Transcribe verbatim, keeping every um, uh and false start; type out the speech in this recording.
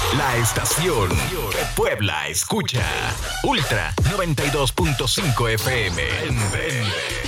La estación que Puebla escucha. Ultra noventa y dos punto cinco F M. En breve.